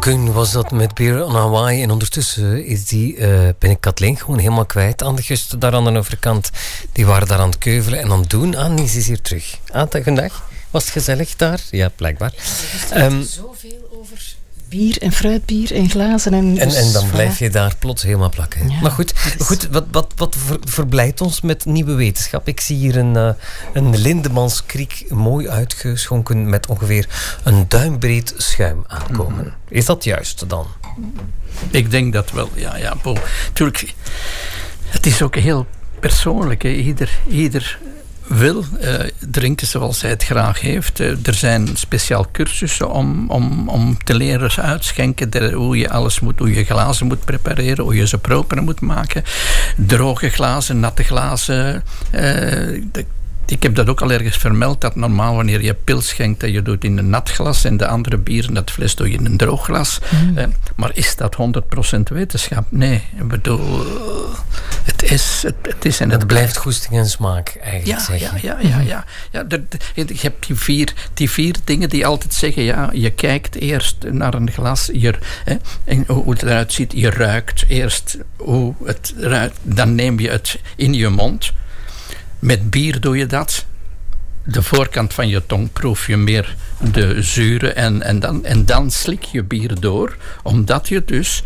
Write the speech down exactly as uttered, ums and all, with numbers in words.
Cocoon was dat met Beer on Hawaii. En ondertussen is die, uh, ben ik Kathleen gewoon helemaal kwijt aan de gust daar aan de overkant. Die waren daar aan het keuvelen en aan het doen. Ah, Nies is hier terug. Ah, goedendag. Was het gezellig daar? Ja, blijkbaar. Er is um, zoveel over bier en fruitbier en glazen. En, en, dus, en dan voilà. blijf je daar plots helemaal plakken. Ja, maar goed, goed wat, wat, wat ver, verblijdt ons met nieuwe wetenschap? Ik zie hier een, uh, een Lindemanskriek mooi uitgeschonken met ongeveer een duimbreed schuim aankomen. Mm-hmm. Is dat juist dan? Ik denk dat wel, ja. ja. Natuurlijk, het is ook heel persoonlijk. Hè. Ieder... ieder wil uh, drinken zoals hij het graag heeft. Uh, er zijn speciaal cursussen om, om, om te leren uitschenken. De, hoe je alles moet, hoe je glazen moet prepareren, hoe je ze proper moet maken. Droge glazen, natte glazen. Uh, de, Ik heb dat ook al ergens vermeld, dat normaal wanneer je pils schenkt, dat je doet in een nat glas en de andere bieren, dat fles doe je in een droog glas. Mm. Uh, maar is dat honderd procent wetenschap? Nee, ik bedoel, het is... Het, het, is en het, het blijft goesting en smaak, eigenlijk, ja, zeg je. Ja, ja, ja. ja. ja de, de, je hebt die vier, die vier dingen die altijd zeggen, ja, je kijkt eerst naar een glas, je, hè, en hoe het eruit ziet, je ruikt eerst hoe het ruikt, dan neem je het in je mond. Met bier doe je dat. De voorkant van je tong proef je meer de zure en, en, dan, en dan slik je bier door. Omdat je dus